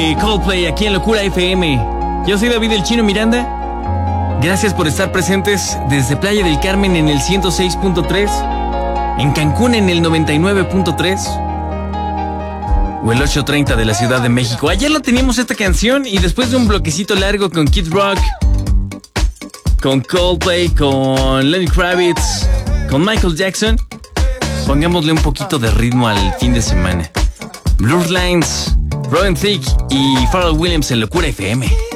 Coldplay aquí en Locura FM. Yo soy David el Chino Miranda. Gracias por estar presentes desde Playa del Carmen en el 106.3, en Cancún en el 99.3 o el 830 de la Ciudad de México. Ayer lo teníamos esta canción y después de un bloquecito largo con Kid Rock, con Coldplay, con Lenny Kravitz, con Michael Jackson, pongámosle un poquito de ritmo al fin de semana. Blurred Lines, Robin Thicke y Pharrell Williams en Locura FM.